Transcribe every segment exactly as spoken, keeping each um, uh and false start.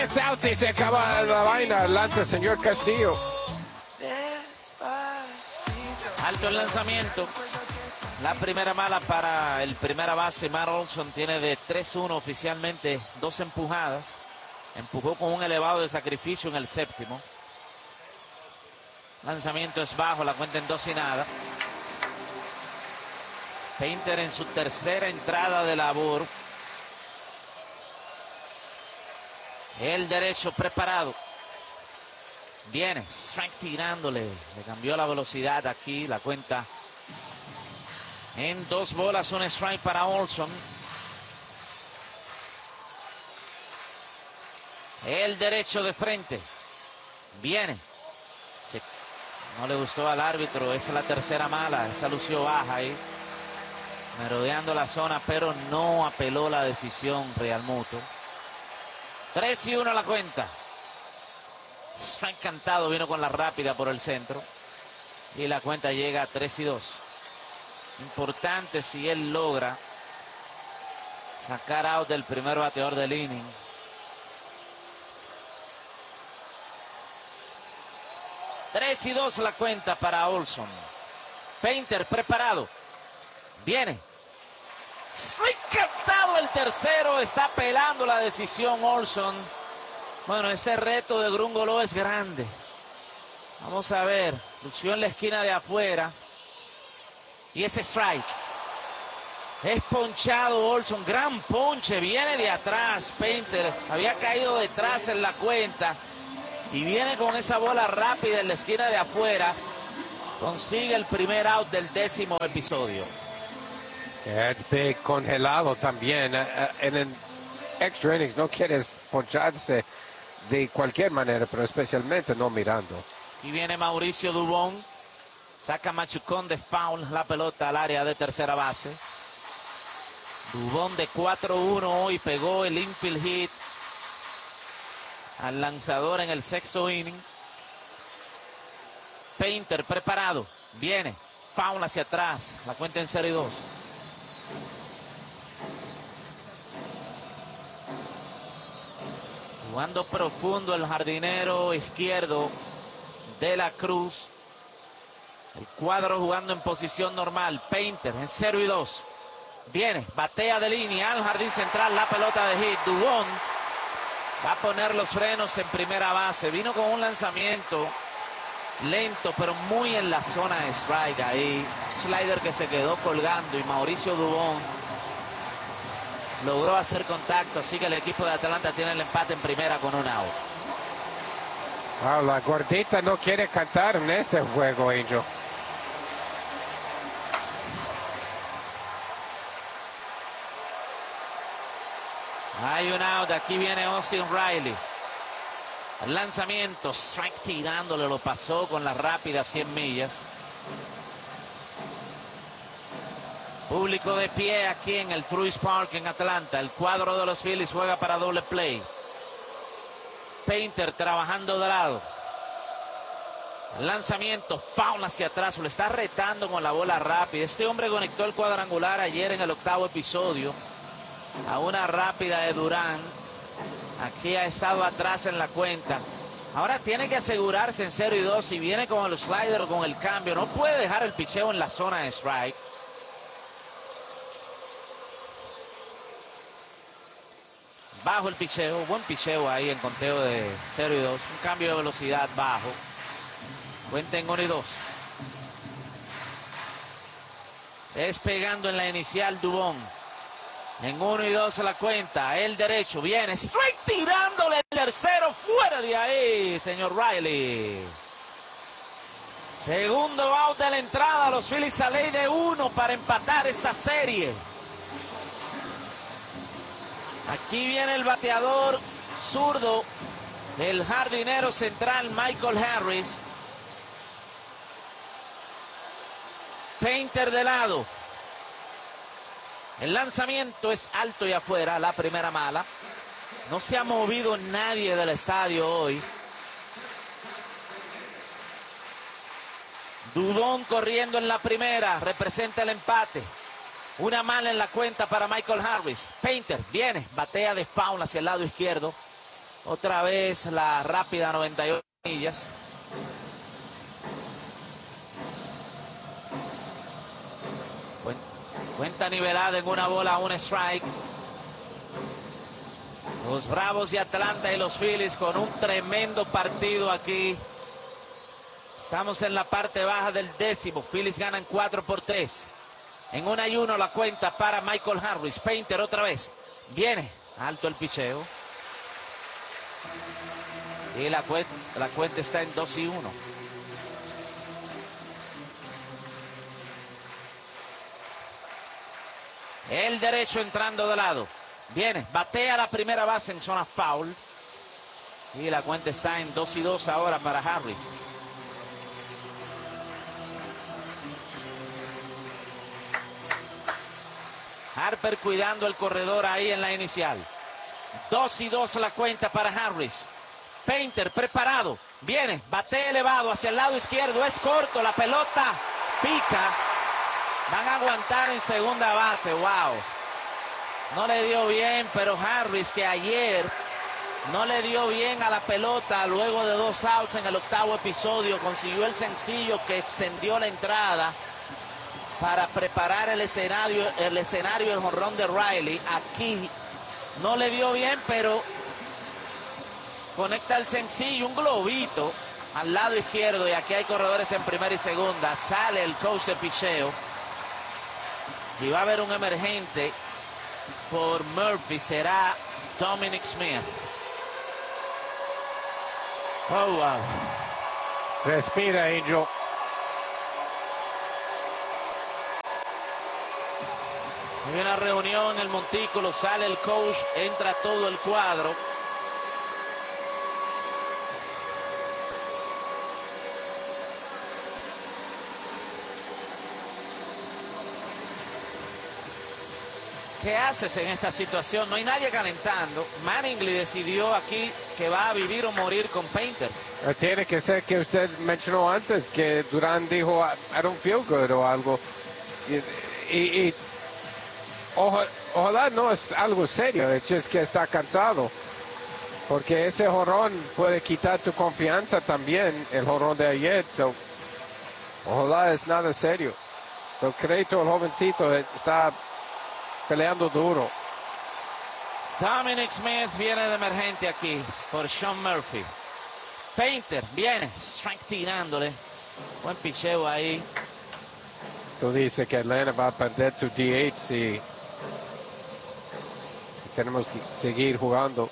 Tres outs y se acaba la vaina. Adelante, señor Castillo. Alto el lanzamiento. La primera mala para el primera base. Matt Olson tiene de tres uno oficialmente, dos empujadas. Empujó con un elevado de sacrificio en el séptimo. Lanzamiento es bajo, la cuenta en dos y nada. Painter en su tercera entrada de labor. El derecho preparado. Viene, strike tirándole. Le cambió la velocidad aquí, la cuenta en dos bolas, un strike para Olson. El derecho de frente. Viene. Se... No le gustó al árbitro. Esa es la tercera mala. Esa lució baja ahí. Merodeando la zona, pero no apeló la decisión Real Muto. tres y uno la cuenta. Strike cantado, vino con la rápida por el centro. Y la cuenta llega a tres y dos. Importante si él logra sacar out del primer bateador del inning. tres y dos la cuenta para Olson. Painter preparado. Viene. Strike cantado el tercero. Está pelando la decisión Olson. Bueno, este reto de Grungolo es grande. Vamos a ver. Lució en la esquina de afuera. Y ese strike. Es ponchado Olson. Gran ponche. Viene de atrás. Painter había caído detrás en la cuenta. Y viene con esa bola rápida en la esquina de afuera. Consigue el primer out del décimo episodio. Es big, congelado también. Uh, uh, en el extra innings no quieres poncharse de cualquier manera, pero especialmente no mirando. Aquí viene Mauricio Dubón. Saca Machucón de foul la pelota al área de tercera base. Dubón de cuatro uno hoy pegó el infield hit al lanzador en el sexto inning. Painter preparado. Viene. Foul hacia atrás. La cuenta en cero y dos. Jugando profundo el jardinero izquierdo de la Cruz. El cuadro jugando en posición normal. Painter en cero y dos. Viene, batea de línea al jardín central. La pelota de hit. Dubón va a poner los frenos en primera base. Vino con un lanzamiento lento, pero muy en la zona de strike. Ahí, slider que se quedó colgando. Y Mauricio Dubón logró hacer contacto. Así que el equipo de Atlanta tiene el empate en primera con un out. Wow, la gordita no quiere cantar en este juego, Angel. Hay un out. Aquí viene Austin Riley. El lanzamiento. Strike tirándole. Lo pasó con la rápida cien millas. Público de pie aquí en el Truist Park en Atlanta. El cuadro de los Phillies juega para doble play. Painter trabajando de lado. El lanzamiento. Foul hacia atrás. Lo está retando con la bola rápida. Este hombre conectó el cuadrangular ayer en el octavo episodio. A una rápida de Durán. Aquí ha estado atrás en la cuenta. Ahora tiene que asegurarse en cero y dos. Si viene con el slider o con el cambio, no puede dejar el picheo en la zona de strike. Bajo el picheo. Buen picheo ahí en conteo de cero y dos. Un cambio de velocidad bajo. Cuenta en uno y dos. Despegando en la inicial Dubón. En uno y dos la cuenta. El derecho viene. Strike tirándole el tercero. Fuera de ahí, señor Riley. Segundo out de la entrada. Los Phillies a ley de uno para empatar esta serie. Aquí viene el bateador zurdo del jardinero central Michael Harris. Painter de lado. El lanzamiento es alto y afuera, la primera mala. No se ha movido nadie del estadio hoy. Dubón corriendo en la primera, representa el empate. Una mala en la cuenta para Michael Harris. Painter viene, batea de foul hacia el lado izquierdo. Otra vez la rápida noventa y ocho millas. Cuenta nivelada en una bola, un strike. Los Bravos de Atlanta y los Phillies con un tremendo partido aquí. Estamos en la parte baja del décimo. Phillies ganan cuatro por tres. En una y uno la cuenta para Michael Harris. Painter otra vez. Viene. Alto el picheo. Y la cuenta, la cuenta está en dos y uno. El derecho entrando de lado. Viene. Batea la primera base en zona foul. Y la cuenta está en dos y dos ahora para Harris. Harper cuidando el corredor ahí en la inicial. dos y dos la cuenta para Harris. Painter preparado. Viene. Batea elevado hacia el lado izquierdo. Es corto. La pelota pica. Van a aguantar en segunda base. Wow. No le dio bien, pero Harris, que ayer no le dio bien a la pelota luego de dos outs en el octavo episodio, consiguió el sencillo que extendió la entrada para preparar el escenario, el escenario del jonrón de Riley. Aquí no le dio bien, pero conecta el sencillo, un globito al lado izquierdo, y aquí hay corredores en primera y segunda. Sale el coach de picheo y va a haber un emergente por Murphy. Será Dominic Smith. Oh, wow. Respira, Angel. Hay una reunión en el montículo, sale el coach, entra todo el cuadro. ¿Qué haces en esta situación? No hay nadie calentando. Manningley decidió aquí que va a vivir o morir con Painter. Tiene que ser que usted mencionó antes que Durán dijo I don't feel good o algo. Y, y, y oja, ojalá no es algo serio, es que está cansado. Porque ese jorrón puede quitar tu confianza también, el jorrón de ayer. So, ojalá es nada serio. Pero crédito al jovencito, está peleando duro. Dominic Smith viene de emergente aquí por Sean Murphy. Painter viene, strike tirándole. Buen picheo ahí. Esto dice que Atlanta va a perder su D H si, si tenemos que seguir jugando.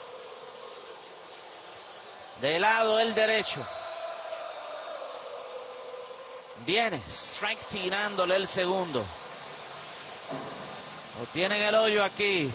De lado el derecho. Viene, strike tirándole el segundo. Lo tienen el hoyo aquí.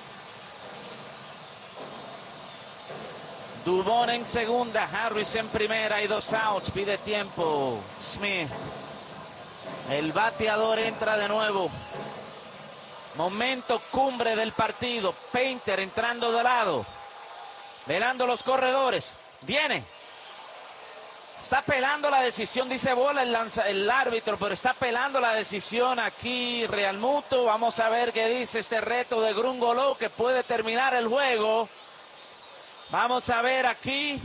Dubón en segunda, Harris en primera y dos outs. Pide tiempo Smith. El bateador entra de nuevo. Momento cumbre del partido. Painter entrando de lado. Velando los corredores. Viene. Está pelando la decisión, dice bola el, lanza, el árbitro, pero está pelando la decisión aquí Realmuto. Vamos a ver qué dice este reto de Grungolo, que puede terminar el juego. Vamos a ver aquí.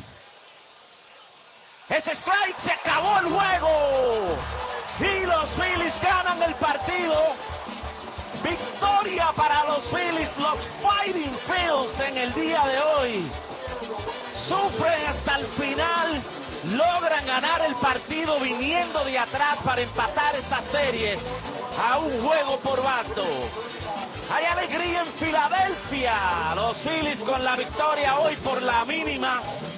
Ese strike, se acabó el juego. Y los Phillies ganan el partido. Victoria para los Phillies, los Fighting Phils en el día de hoy. Sufren hasta el final. Logran ganar el partido viniendo de atrás para empatar esta serie a un juego por bando. Hay alegría en Filadelfia. Los Phillies con la victoria hoy por la mínima.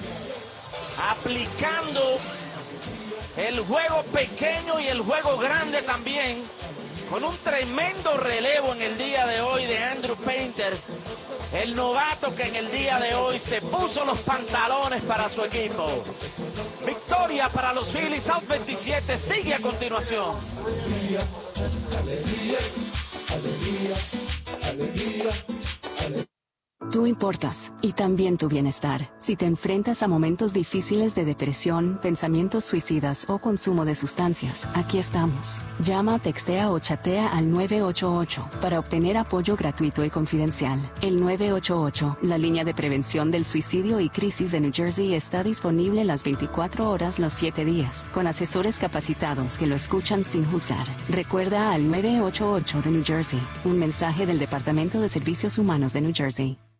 Aplicando el juego pequeño y el juego grande también. Con un tremendo relevo en el día de hoy de Andrew Painter. El novato que en el día de hoy se puso los pantalones para su equipo. Victoria para los Phillies. Out veintisiete sigue a continuación. Alegría, alegría, alegría, alegría, alegría. Tú importas, y también tu bienestar. Si te enfrentas a momentos difíciles de depresión, pensamientos suicidas o consumo de sustancias, aquí estamos. Llama, textea o chatea al nueve ocho ocho para obtener apoyo gratuito y confidencial. El nueve ocho ocho, la línea de prevención del suicidio y crisis de New Jersey, está disponible las veinticuatro horas los siete días, con asesores capacitados que lo escuchan sin juzgar. Recuerda al nueve ocho ocho de New Jersey, un mensaje del Departamento de Servicios Humanos de New Jersey.